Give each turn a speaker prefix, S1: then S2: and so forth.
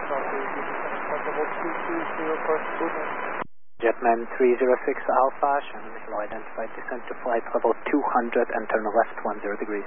S1: Jetman 306 Alpha, Shannon Missile identified descent to flight level 200 and turn left 10 degrees.